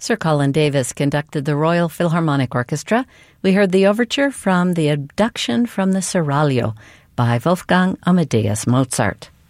Sir Colin Davis conducted the Royal Philharmonic Orchestra. We heard the overture from The Abduction from the Seraglio by Wolfgang Amadeus Mozart.